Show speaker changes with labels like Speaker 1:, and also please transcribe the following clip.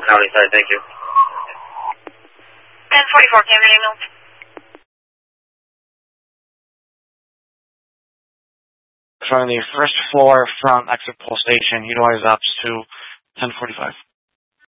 Speaker 1: County side, thank you.
Speaker 2: 1044, can you email?
Speaker 3: From the first floor from exit pole station, utilize ops to 1045.